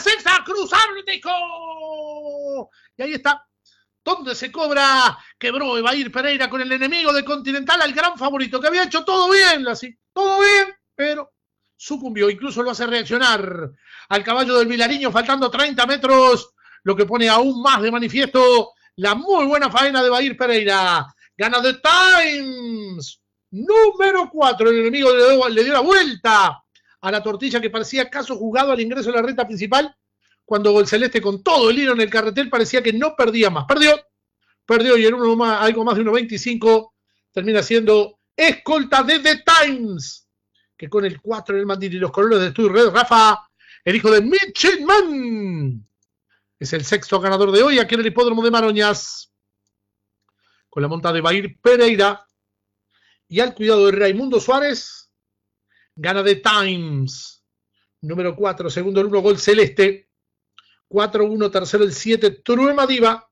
sexta, cruzar el disco. Y ahí está. ¿Dónde se cobra? Quebró Evair Pereira con el enemigo de Continental, al gran favorito, que había hecho todo bien, todo bien, pero sucumbió. Incluso lo hace reaccionar al caballo del Vilariño, faltando 30 metros, lo que pone aún más de manifiesto la muy buena faena de Evair Pereira. Gana The Times, número 4. El enemigo le dio la vuelta a la tortilla que parecía caso jugado al ingreso de la recta principal, cuando Gol Celeste con todo el hilo en el carretel parecía que no perdía más. Perdió y en algo más de 1.25 termina siendo escolta de The Times, que con el 4 en el mandil y los colores de Estudio Red, Rafa, el hijo de Midshipman, es el sexto ganador de hoy aquí en el hipódromo de Maroñas, con la monta de Evair Pereira, y al cuidado de Raimundo Suárez, gana The Times, número 4, segundo el 1 Gol Celeste, 4-1, tercero el 7, Truema Diva,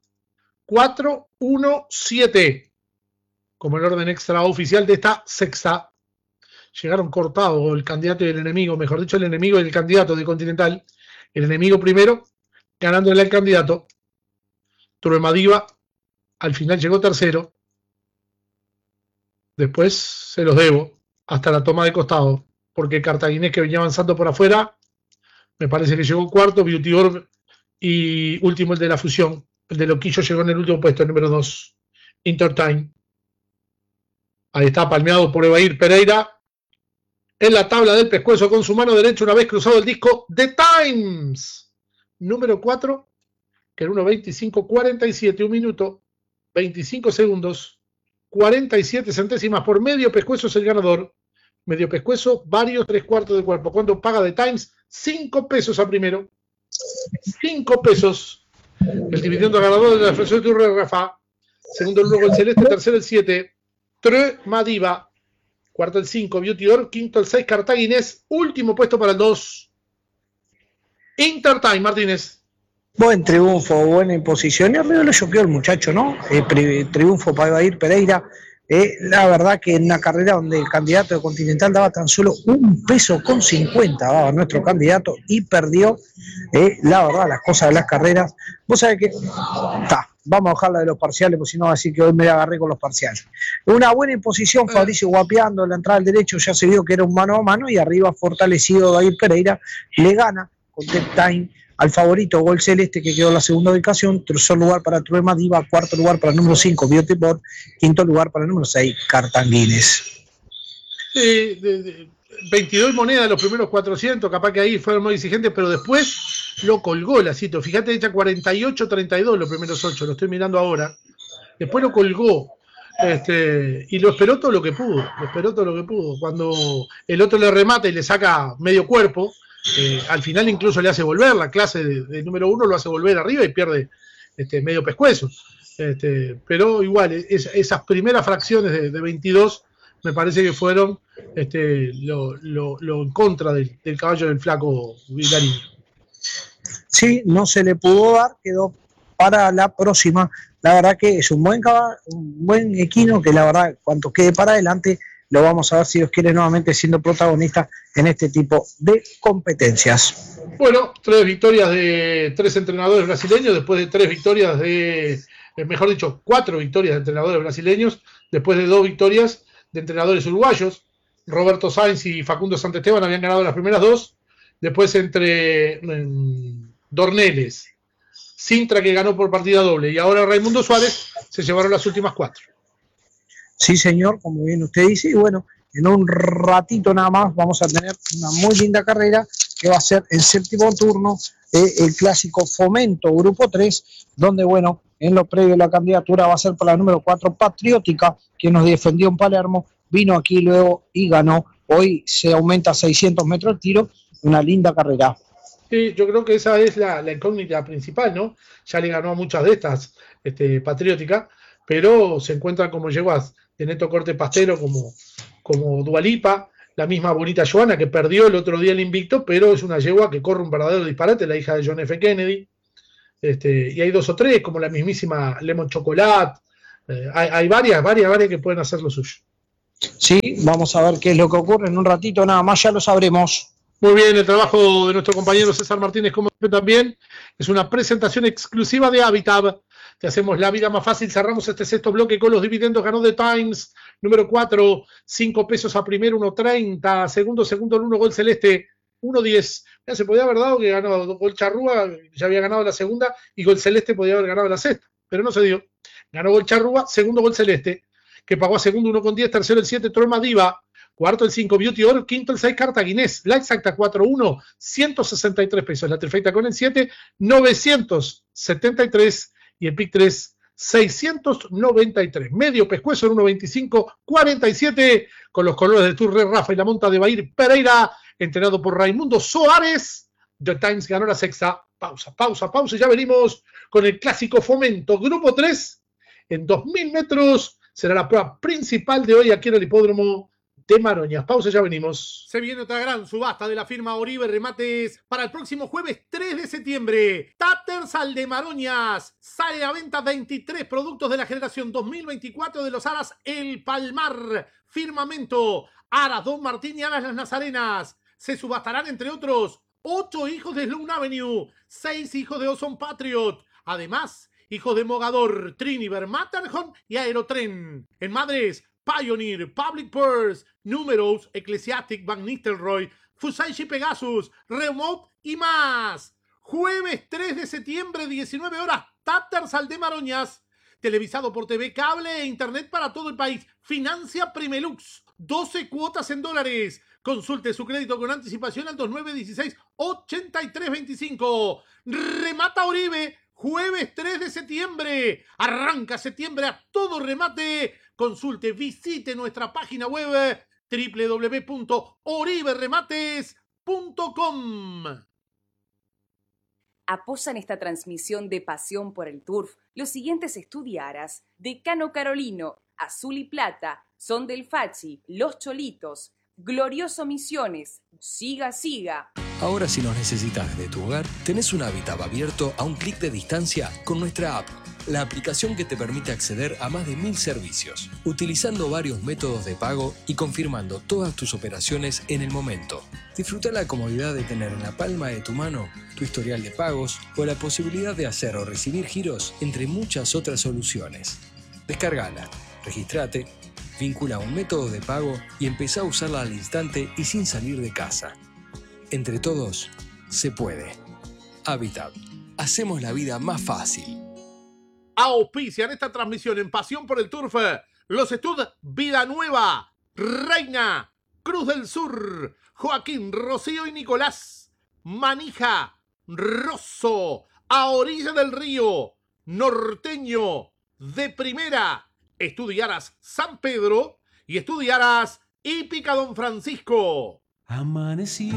4-1-7, como el orden extraoficial de esta sexta. Llegaron cortados el candidato y el enemigo, mejor dicho, el enemigo y el candidato de Continental. El enemigo primero, ganándole al candidato. Truema Diva, al final llegó tercero. Después se los debo, hasta la toma de costado, porque el cartaginés que venía avanzando por afuera, me parece que llegó cuarto, Beauty Orb, y último el de la fusión. El de Loquillo llegó en el último puesto, el número 2. Intertime. Ahí está, palmeado por Evair Pereira. En la tabla del pescuezo con su mano derecha, una vez cruzado el disco, The Times. Número 4, que era 1.25.47, 1 minuto, 25 segundos, 47 centésimas por medio pescuezo es el ganador. Medio pescuezo, varios 3/4 de cuerpo. ¿Cuánto paga The Times? 5 pesos a primero. 5 pesos. El dividendo ganador de la Federación de Turno de Rafa. Segundo el 1 Gol Celeste, tercero el 7. Truema Diva. Cuarto el 5, Beauty Orb. Quinto el 6, Cartaginés. Último puesto para el 2. Intertime, Martínez. Buen triunfo, buena imposición. Y arriba lo choqueó el muchacho, ¿no? Triunfo para Evair Pereira. La verdad que en una carrera donde el candidato de Continental daba tan solo 1.50 pesos, daba nuestro candidato y perdió. La verdad, las cosas de las carreras. Vos sabés que vamos a bajar la de los parciales, porque si no va a decir que hoy me agarré con los parciales. Una buena imposición, Fabricio guapeando la entrada al derecho, ya se vio que era un mano a mano, y arriba fortalecido Evair Pereira, le gana con The Time al favorito Gol Celeste, que quedó en la segunda ubicación. Tercer lugar para Truema Diva, cuarto lugar para el número 5 Beauty Orb, quinto lugar para el número 6 Cartaginés. 22 monedas los primeros 400, capaz que ahí fueron muy exigentes, pero después lo colgó el Lacito. Fíjate, echa 48-32 los primeros 8, lo estoy mirando ahora. Después lo colgó. Y lo esperó todo lo que pudo. Cuando el otro le remata y le saca medio cuerpo, al final incluso le hace volver, la clase de número 1 lo hace volver arriba y pierde medio pescuezo. Pero igual, esas primeras fracciones de 22 me parece que fueron lo en contra del caballo del flaco Vilariño. Sí, no se le pudo dar, quedó para la próxima. La verdad que es un buen equino, que la verdad, cuanto quede para adelante, lo vamos a ver, si Dios quiere, nuevamente siendo protagonista en este tipo de competencias. Bueno, 3 victorias de 3 entrenadores brasileños, después de 3 victorias mejor dicho, 4 victorias de entrenadores brasileños, después de 2 victorias de entrenadores uruguayos. Roberto Sainz y Facundo Santesteban habían ganado las primeras 2, después entre Dorneles, Sintra, que ganó por partida doble, y ahora Raimundo Suárez, se llevaron las últimas 4. Sí, señor, como bien usted dice, y bueno, en un ratito nada más vamos a tener una muy linda carrera que va a ser el séptimo turno, el clásico Fomento Grupo 3, donde, bueno, en lo previo la candidatura va a ser para la número 4, Patriótica, que nos defendió en Palermo, vino aquí luego y ganó. Hoy se aumenta a 600 metros el tiro, una linda carrera. Sí, yo creo que esa es la incógnita principal, ¿no? Ya le ganó a muchas de estas, Patriótica, pero se encuentran como yeguas de neto corte pastero, como Dua Lipa, la misma Bonita Joana, que perdió el otro día el invicto, pero es una yegua que corre un verdadero disparate, la hija de John F. Kennedy. Y hay 2 o 3, como la mismísima Lemon Chocolate. Hay varias que pueden hacer lo suyo. Sí, vamos a ver qué es lo que ocurre en un ratito, nada más ya lo sabremos. Muy bien, el trabajo de nuestro compañero César Martínez, como siempre también, es una presentación exclusiva de Habitat. Te hacemos la vida más fácil. Cerramos este sexto bloque con los dividendos. Ganó The Times, número 4, 5 pesos a primero, 1.30. Segundo, el 1 gol celeste, 1.10. Ya se podía haber dado que ganó gol Charrúa, ya había ganado la segunda, y gol celeste podía haber ganado la sexta, pero no se dio. Ganó gol Charrúa, segundo gol celeste, que pagó a segundo 1.10, tercero el 7, Troma Diva. Cuarto el 5, Beauty Oro. Quinto el 6, Cartaginés. La exacta 4-1, 163 pesos. La trifecta con el 7, 973. Y el PIC 3, 693. Medio pescuezo en 1.25, 47. Con los colores del Tour Red Rafa y la monta de Bahir Pereira. Entrenado por Raimundo Soares. The Times ganó la sexta. Pausa. Y ya venimos con el clásico Fomento. Grupo 3. En 2.000 metros. Será la prueba principal de hoy aquí en el hipódromo de Maroñas. Pausa, ya venimos. Se viene otra gran subasta de la firma Oribe Remates para el próximo jueves 3 de septiembre. Tattersall de Maroñas. Sale a venta 23 productos de la generación 2024 de los Aras El Palmar, Firmamento, Aras Don Martín y Aras Las Nazarenas. Se subastarán, entre otros, 8 hijos de Sloan Avenue, 6 hijos de Ozone Patriot. Además, hijos de Mogador, Triniver, Matterhorn y Aerotren. En Madres, Pioneer, Public Purse, Numerous, Ecclesiastic, Van Nistelrooy, Fusaichi Pegasus, Remote y más. Jueves 3 de septiembre, 19 horas, Tattersall de Maroñas. Televisado por TV Cable e Internet para todo el país. Financia Primelux. 12 cuotas en dólares. Consulte su crédito con anticipación al 2916-8325. Remata Oribe. Jueves 3 de septiembre. Arranca septiembre a todo remate. Consulte, visite nuestra página web www.oriberremates.com. Apoyan esta transmisión de Pasión por el Turf los siguientes estudiaras: Decano Carolino, Azul y Plata, Son del Fachi, Los Cholitos, Glorioso Misiones, Siga Siga. Ahora, si nos necesitas desde tu hogar, tenés un Habitat abierto a un clic de distancia con nuestra app, la aplicación que te permite acceder a más de 1000 servicios, utilizando varios métodos de pago y confirmando todas tus operaciones en el momento. Disfruta la comodidad de tener en la palma de tu mano tu historial de pagos o la posibilidad de hacer o recibir giros, entre muchas otras soluciones. Descárgala, registrate, vincula un método de pago y empezá a usarla al instante y sin salir de casa. Entre todos, se puede. Habitat. Hacemos la vida más fácil. Auspician esta transmisión en Pasión por el Turf los Estud Vida Nueva, Reina, Cruz del Sur, Joaquín, Rocío y Nicolás, Manija, Rosso, A Orilla del Río, Norteño, De Primera, Estudiaras San Pedro y Estudiaras Hípica Don Francisco. Amaneció.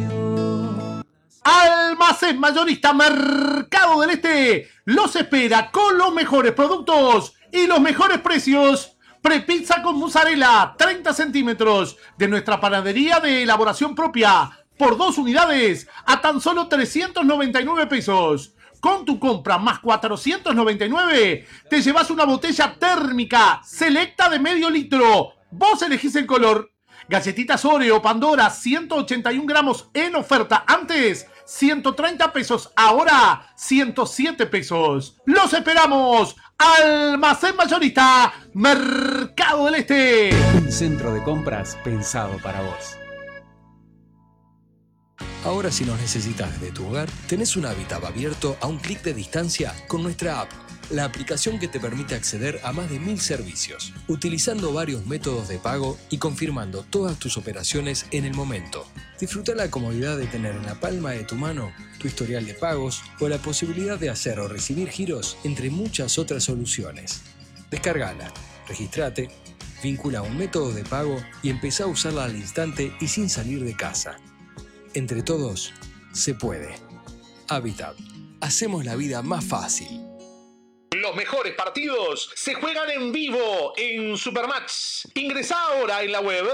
Almacén Mayorista Mercado del Este los espera con los mejores productos y los mejores precios. Prepizza con mozzarella, 30 centímetros, de nuestra panadería de elaboración propia, por 2 unidades, a tan solo 399 pesos. Con tu compra más 499, te llevas una botella térmica selecta de medio litro. Vos elegís el color. Galletitas Oreo, Pandora, 181 gramos en oferta. Antes, 130 pesos. Ahora, 107 pesos. ¡Los esperamos! Almacén Mayorista, Mercado del Este. Un centro de compras pensado para vos. Ahora, si nos necesitas desde tu hogar, tenés un Habitat abierto a un clic de distancia con nuestra app, la aplicación que te permite acceder a más de 1000 servicios, utilizando varios métodos de pago y confirmando todas tus operaciones en el momento. Disfruta la comodidad de tener en la palma de tu mano tu historial de pagos o la posibilidad de hacer o recibir giros, entre muchas otras soluciones. Descárgala, registrate, vincula un método de pago y empezá a usarla al instante y sin salir de casa. Entre todos, se puede. Habitat. Hacemos la vida más fácil. Los mejores partidos se juegan en vivo en Supermatch. Ingresá ahora en la web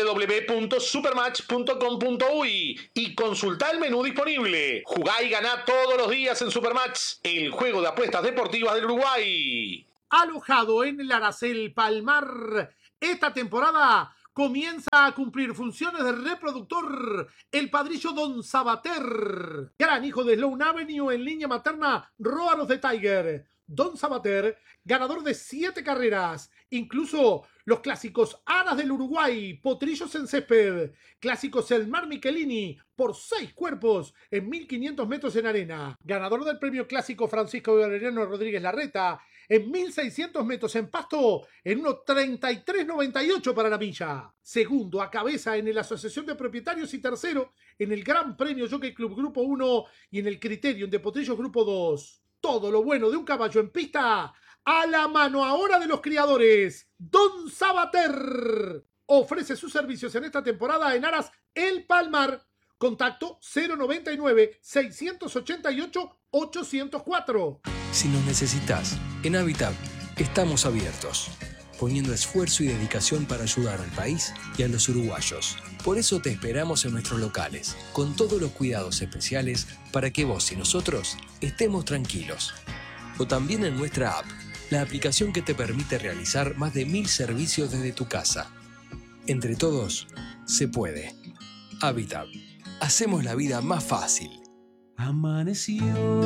www.supermatch.com.uy y consultá el menú disponible. Jugá y ganá todos los días en Supermatch, el juego de apuestas deportivas del Uruguay. Alojado en el Aracel Palmar esta temporada comienza a cumplir funciones de reproductor el padrillo Don Sabater, gran hijo de Sloan Avenue en línea materna Roar of the Tiger. Don Sabater, ganador de 7 carreras, incluso los clásicos Aras del Uruguay, Potrillos en Césped, clásicos El Mar Michelini por 6 cuerpos en 1500 metros en arena, ganador del premio clásico Francisco Valeriano Rodríguez Larreta en 1600 metros en pasto en 1:33.98 para la milla, segundo a cabeza en la Asociación de Propietarios y tercero en el Gran Premio Jockey Club Grupo 1 y en el Criterium de Potrillos Grupo 2. Todo lo bueno de un caballo en pista a la mano ahora de los criadores. Don Sabater ofrece sus servicios en esta temporada en Aras El Palmar. Contacto 099-688-804. Si nos necesitas, en Habitat estamos abiertos, poniendo esfuerzo y dedicación para ayudar al país y a los uruguayos. Por eso te esperamos en nuestros locales, con todos los cuidados especiales para que vos y nosotros estemos tranquilos. O también en nuestra app, la aplicación que te permite realizar más de 1000 servicios desde tu casa. Entre todos, se puede. Habitat. Hacemos la vida más fácil. Amaneció.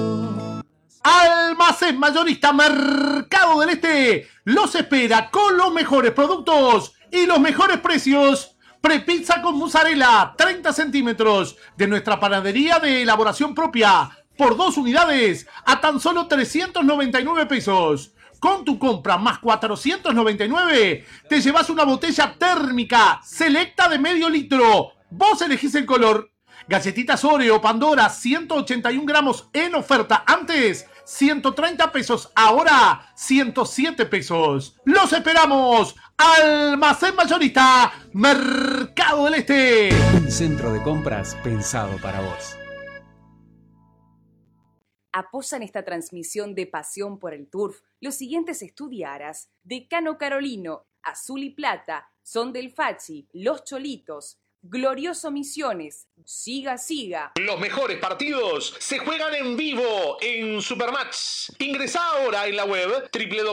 Almacén Mayorista Mercado del Este los espera con los mejores productos y los mejores precios. Prepizza con mozzarella, 30 centímetros, de nuestra panadería de elaboración propia, por 2 unidades, a tan solo 399 pesos. Con tu compra más 499, te llevas una botella térmica selecta de medio litro. Vos elegís el color. Galletitas Oreo Pandora, 181 gramos en oferta. Antes, 130 pesos. Ahora, 107 pesos. ¡Los esperamos! Almacén Mayorista Mercado del Este. Un centro de compras pensado para vos. Apoyan esta transmisión de Pasión por el Turf los siguientes estudiaras: Decano Carolino, Azul y Plata, Son del Fachi, Los Cholitos, Glorioso Misiones, Siga Siga. Los mejores partidos se juegan en vivo en Supermatch. Ingresá ahora en la web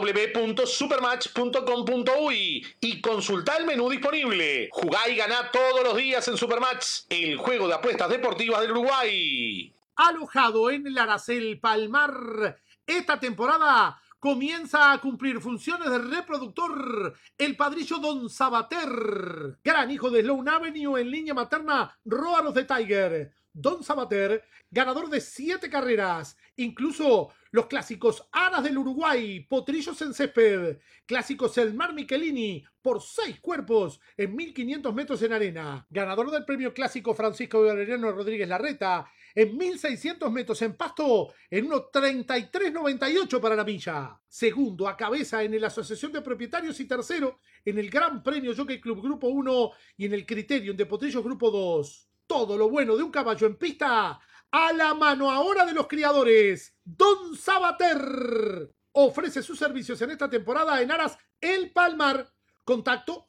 www.supermatch.com.uy y consultá el menú disponible. Jugá y ganá todos los días en Supermatch, el juego de apuestas deportivas del Uruguay. Alojado en el Aracel Palmar, esta temporada comienza a cumplir funciones de reproductor el padrillo Don Sabater, gran hijo de Sloan Avenue en línea materna Roar of the Tiger. Don Sabater, ganador de 7 carreras, incluso los clásicos Aras del Uruguay, Potrillos en Césped, clásicos El Mar Michelini por 6 cuerpos en 1500 metros en arena, ganador del premio clásico Francisco Valeriano Rodríguez Larreta en 1600 metros en pasto en 1:33.98 para la milla, segundo a cabeza en la Asociación de Propietarios y tercero en el Gran Premio Jockey Club Grupo 1 y en el Criterium de Potrillos Grupo 2. Todo lo bueno de un caballo en pista a la mano ahora de los criadores. Don Sabater ofrece sus servicios en esta temporada en Aras El Palmar. Contacto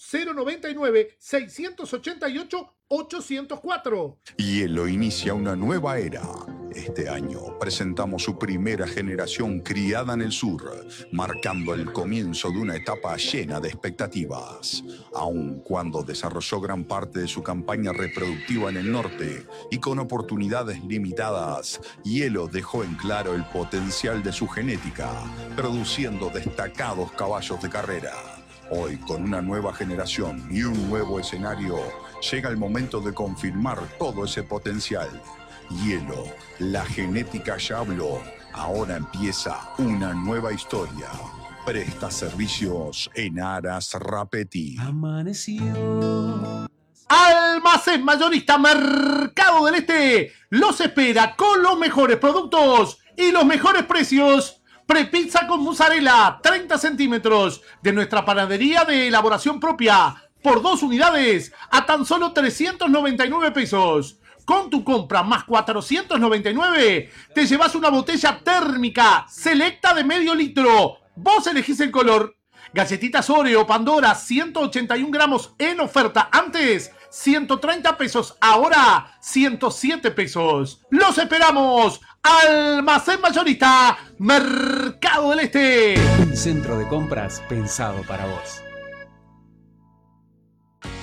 099-688-804. Hielo inicia una nueva era. Este año presentamos su primera generación criada en el sur, marcando el comienzo de una etapa llena de expectativas. Aun cuando desarrolló gran parte de su campaña reproductiva en el norte y con oportunidades limitadas, Hielo dejó en claro el potencial de su genética, produciendo destacados caballos de carrera. Hoy, con una nueva generación y un nuevo escenario, llega el momento de confirmar todo ese potencial. Hielo, la genética ya habló. Ahora empieza una nueva historia. Presta servicios en Aras Rapetti. Amaneció. Almacén Mayorista Mercado del Este los espera con los mejores productos y los mejores precios. Prepizza con mozzarella, 30 centímetros, de nuestra panadería de elaboración propia, por 2 unidades, a tan solo 399 pesos. Con tu compra más 499, te llevas una botella térmica selecta de medio litro. Vos elegís el color. Galletitas Oreo Pandora, 181 gramos en oferta. Antes, 130 pesos. Ahora, 107 pesos. ¡Los esperamos! Almacén Mayorista Mercado del Este. Un centro de compras pensado para vos.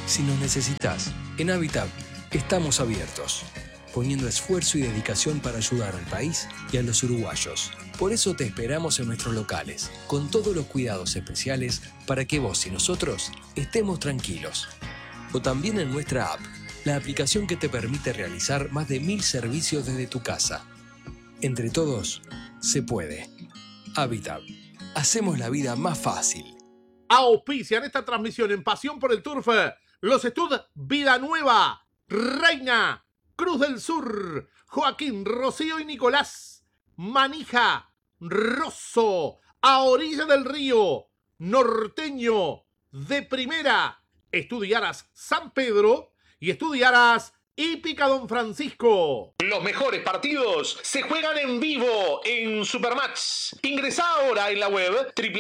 Si nos necesitas, en Habitat estamos abiertos, poniendo esfuerzo y dedicación para ayudar al país y a los uruguayos. Por eso te esperamos en nuestros locales, con todos los cuidados especiales para que vos y nosotros estemos tranquilos. O también en nuestra app, la aplicación que te permite realizar más de 1000 servicios desde tu casa. Entre todos, se puede. Habitat. Hacemos la vida más fácil. Auspician esta transmisión en Pasión por el Turf los Estud Vida Nueva, Reina, Cruz del Sur, Joaquín, Rocío y Nicolás, Manija, Rosso, A Orilla del Río, Norteño, De Primera, Estudiaras San Pedro y Estudiaras Hípica Don Francisco. Los mejores partidos se juegan en vivo en Supermatch. Ingresá ahora en la web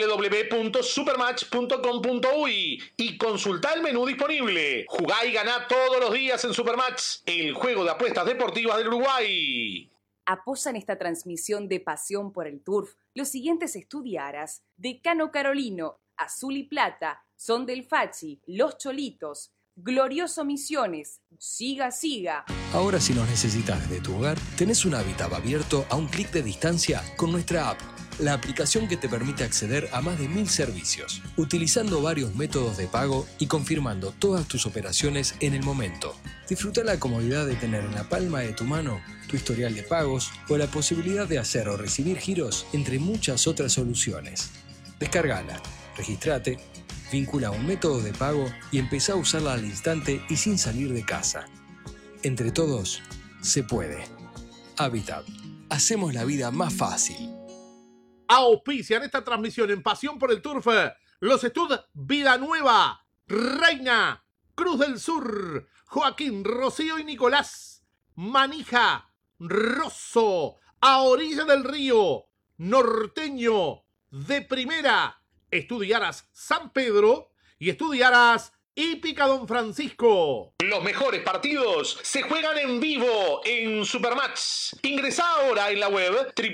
www.supermatch.com.uy y consultá el menú disponible. Jugá y ganá todos los días en Supermatch, el juego de apuestas deportivas del Uruguay. Apoyan esta transmisión de Pasión por el Turf los siguientes estudiaras: Decano Carolino, Azul y Plata, Son del Fachi, Los Cholitos, Glorioso Misiones, Siga Siga. Ahora si nos necesitas desde tu hogar, tenés un hábitat abierto a un clic de distancia con nuestra app, la aplicación que te permite acceder a más de 1000 servicios, utilizando varios métodos de pago y confirmando todas tus operaciones en el momento. Disfruta la comodidad de tener en la palma de tu mano tu historial de pagos o la posibilidad de hacer o recibir giros, entre muchas otras soluciones. Descárgala, registrate, vincula un método de pago y empezá a usarla al instante y sin salir de casa. Entre todos, se puede. Habitat. Hacemos la vida más fácil. Auspician esta transmisión en Pasión por el Turf los Estud Vida Nueva, Reina, Cruz del Sur, Joaquín, Rocío y Nicolás, Manija, Rosso, A Orilla del Río, Norteño, De Primera, Estudiaras San Pedro y Estudiaras Hípica Don Francisco. Los mejores partidos se juegan en vivo en Supermatch. Ingresá ahora en la web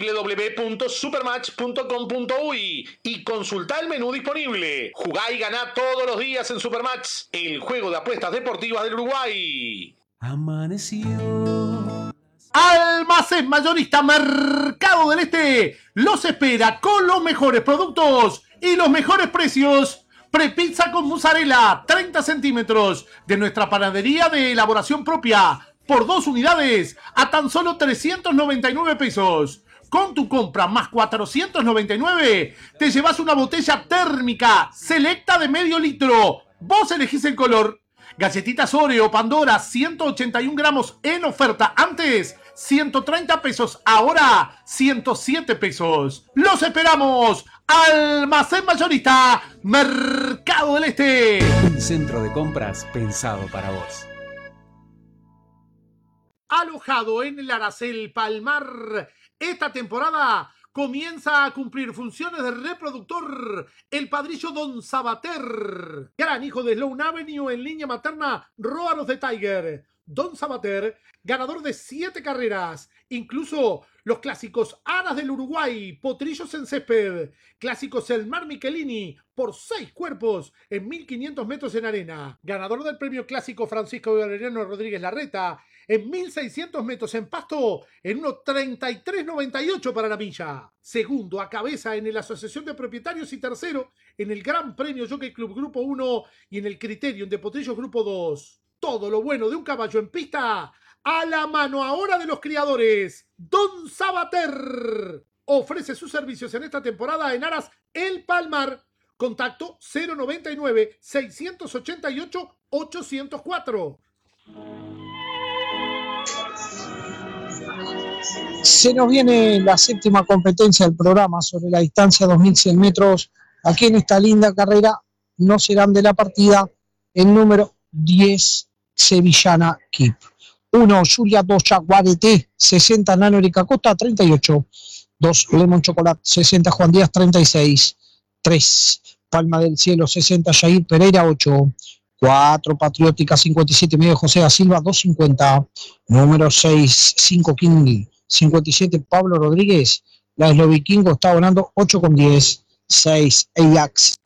www.supermatch.com.uy y consultá el menú disponible. Jugá y ganá todos los días en Supermatch, el juego de apuestas deportivas del Uruguay. Amaneció. Almacén Mayorista Mercado del Este los espera con los mejores productos y los mejores precios. Prepizza con mozzarella, 30 centímetros, de nuestra panadería de elaboración propia, por 2 unidades, a tan solo 399 pesos. Con tu compra más 499, te llevas una botella térmica selecta de medio litro. Vos elegís el color. Galletitas Oreo, Pandora, 181 gramos en oferta. Antes, 130 pesos. Ahora, 107 pesos. ¡Los esperamos! Almacén Mayorista Mercado del Este. Un centro de compras pensado para vos. Alojado en el Aracel Palmar, esta temporada comienza a cumplir funciones de reproductor el padrillo Don Sabater, gran hijo de Sloan Avenue en línea materna Róaros de Tiger. Don Sabater, ganador de 7 carreras, incluso los clásicos Aras del Uruguay, Potrillos en Césped, clásicos El Mar Michelini, por 6 cuerpos en 1500 metros en arena, ganador del premio clásico Francisco Valeriano Rodríguez Larreta, en 1600 metros en pasto, en 1:33.98 para la milla. Segundo a cabeza en la Asociación de Propietarios y tercero en el Gran Premio Jockey Club Grupo 1 y en el Criterium de Potrillos Grupo 2. Todo lo bueno de un caballo en pista a la mano ahora de los criadores. Don Sabater ofrece sus servicios en esta temporada en Aras El Palmar. Contacto 099-688-804. Se nos viene la 7ª competencia del programa sobre la distancia 2100 metros. Aquí en esta linda carrera no serán de la partida el número 10 Sevillana Keep. 1 Julia, 2 Jaguarete, 60 Nano Erika Costa, 38. 2 Lemon Chocolate, 60 Juan Díaz, 36. 3 Palma del Cielo, 60 Jair Pereira, 8. 4 Patriótica, 57 medio José da Silva, 250. Número 6 5 King, 57 Pablo Rodríguez. La Eslovikingo está abonando 8,10. 6 Ajax